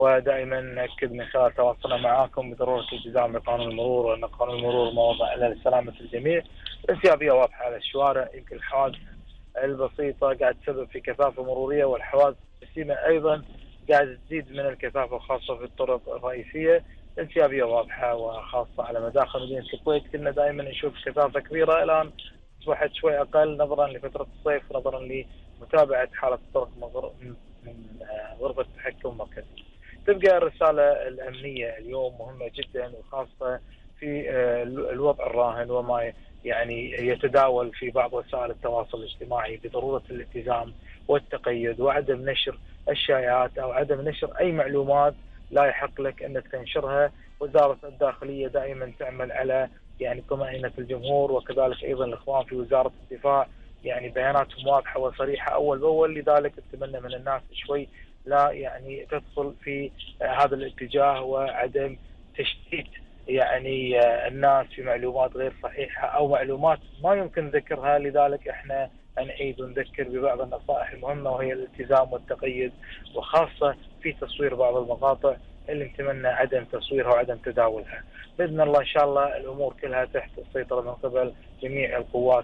ودائما نأكد من خلال تواصلنا معاكم بضرورة الالتزام بقانون المرور، وأن قانون المرور موضع لسلامة الجميع. الانسيابية واضحة على الشوارع، يمكن الحوادث البسيطة قاعد تسبب في كثافة مرورية، والحوادث الجسيمة أيضا قاعد تزيد من الكثافة خاصة في الطرق الرئيسية. الانسيابية واضحة، وخاصة على مداخل مدينة الكويت كنا دائما نشوف كثافة كبيرة، الآن أصبحت شوي أقل نظرا لفترة الصيف، نظرا لمتابعة حالة الطرق من غرفة التحكم المركزي. تبقى الرسالة الأمنية اليوم مهمة جدا، وخاصة في الوضع الراهن وما يعني يتداول في بعض وسائل التواصل الاجتماعي بضرورة الالتزام والتقيد، وعدم نشر الشائعات أو عدم نشر أي معلومات لا يحق لك أنك تنشرها. وزارة الداخلية دائما تعمل على يعني طمأنينة الجمهور، وكذلك أيضا الإخوان في وزارة الدفاع يعني بياناتهم واضحة وصريحة أول بأول. لذلك أتمنى من الناس شوي لا يعني تدخل في هذا الاتجاه، وعدم تشتيت يعني الناس في معلومات غير صحيحة أو معلومات ما يمكن ذكرها. لذلك احنا نعيد ونذكر ببعض النصائح المهمة، وهي الالتزام والتقيد، وخاصة في تصوير بعض المقاطع اللي نتمنى عدم تصويرها وعدم تداولها. بإذن الله إن شاء الله الأمور كلها تحت السيطرة من قبل جميع القوات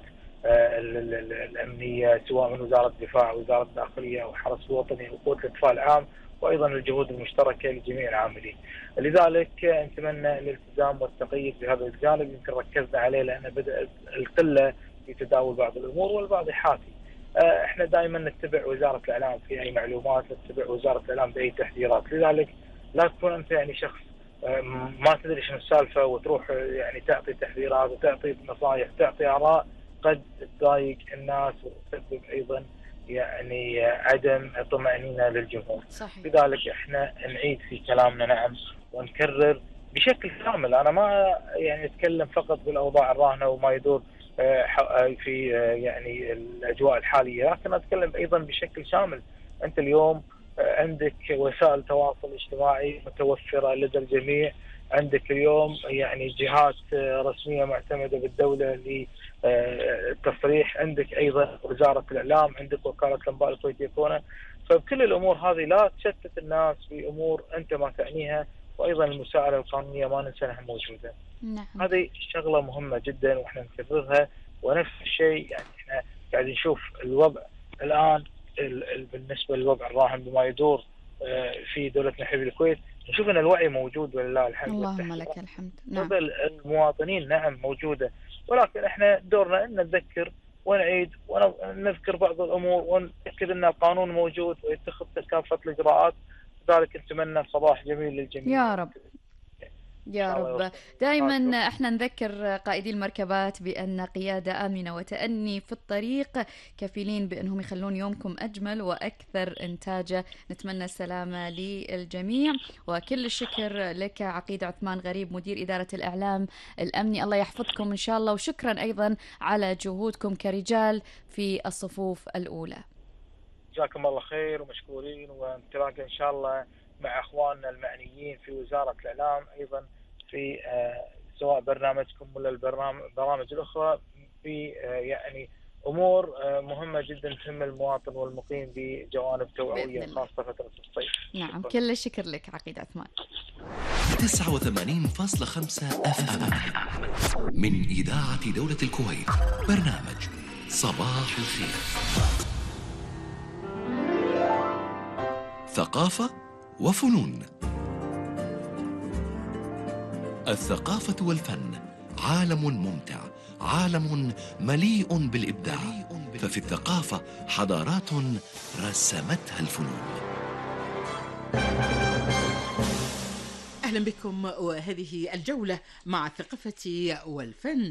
الأمنية، سواء من وزارة الدفاع، وزارة الداخلية، أو الحرس الوطني، وقوات الإطفاء العام، وأيضا الجهود المشتركة لجميع العاملين. لذلك نتمنى الالتزام والتقييد بهذا الجانب، يمكن ركزنا عليه لأن بدأت القلة في تداول بعض الأمور والبعض يحاتي. احنا دائما نتبع وزارة الإعلام في أي معلومات، نتبع وزارة الإعلام بأي تحذيرات. لذلك لا تكون أنت يعني شخص ما تدري شنو السالفة وتروح يعني تعطي تحذيرات وتعطي نصائح، تعطي آراء قد تضايق الناس وتسبب أيضا يعني عدم طمأنينة للجمهور. صحيح. لذلك احنا نعيد في كلامنا نعم، ونكرر بشكل كامل. أنا ما يعني أتكلم فقط بالأوضاع الراهنة وما يدور في يعني الأجواء الحالية، لكن أتكلم أيضا بشكل شامل. أنت اليوم عندك وسائل تواصل اجتماعي متوفرة لدى الجميع، عندك اليوم يعني جهات رسمية معتمدة بالدولة للتصريح، عندك أيضا وزارة الإعلام، عندك وكالة الأنباء الكويتية كونة. فبكل الأمور هذه لا تشتت الناس بأمور أنت ما تعنيها، وأيضا المساعدة القانونية ما ننسى أنها موجودة. نعم. هذه شغلة مهمة جدا وإحنا نكررها. ونفس الشيء يعني إحنا قاعد نشوف الوضع الآن بالنسبة للوضع الراهن بما يدور في دولتنا حبيب الكويت، نشوف أن الوعي موجود ولله الحمد. اللهم لك الحمد. نعم. المواطنين نعم موجودة، ولكن احنا دورنا أن نذكر ونعيد ونذكر بعض الأمور، ونأكد أن القانون موجود ويتخذ كافة الإجراءات. ذلك نتمنى صباح جميل للجميع يا رب يا رب. دائما احنا نذكر قائدي المركبات بأن قيادة آمنة وتأني في الطريق كفيلين بأنهم يخلون يومكم أجمل وأكثر إنتاجة. نتمنى السلامة للجميع، وكل الشكر لك عقيد عثمان غريب مدير إدارة الإعلام الأمني. الله يحفظكم إن شاء الله، وشكرا أيضا على جهودكم كرجال في الصفوف الأولى. جزاكم الله خير ومشكورين، ونتلاقى إن شاء الله مع أخواننا المعنيين في وزارة الإعلام أيضا في سواء برنامجكم ولا البرامج الأخرى في يعني أمور مهمة جدا تهم المواطن والمقيم بجوانب توعوية خاصة فترة الصيف. نعم شكرا. كل الشكر لك عقيد عثمان. 89.5 FM من إذاعة دولة الكويت، برنامج صباح الخير. ثقافة وفنون. الثقافة والفن عالم ممتع، عالم مليء بالإبداع، ففي الثقافة حضارات رسمتها الفنون. أهلا بكم، وهذه الجولة مع الثقافة والفن.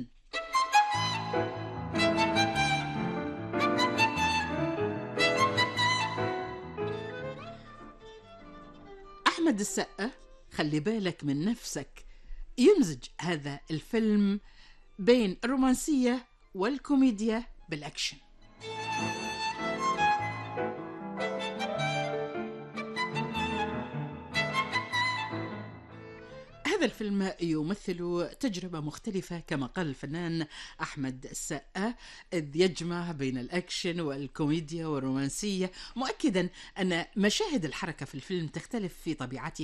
أحمد السقا خلي بالك من نفسك يمزج هذا الفيلم بين الرومانسية والكوميديا بالأكشن. هذا الفيلم يمثل تجربة مختلفة كما قال الفنان أحمد السقا، إذ يجمع بين الأكشن والكوميديا والرومانسية، مؤكدا أن مشاهد الحركة في الفيلم تختلف في طبيعتها